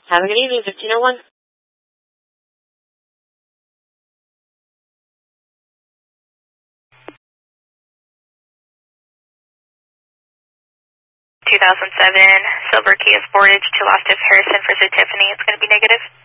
Have a good evening, 1501. 2007 Silver Kia Sportage to Los Angeles Harrison for Sir Tiffany. It's going to be negative.